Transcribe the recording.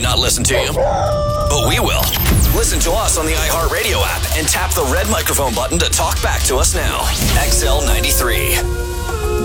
might not listen to you, but we will. Listen to us on the iHeartRadio app and tap the red microphone button to talk back to us now.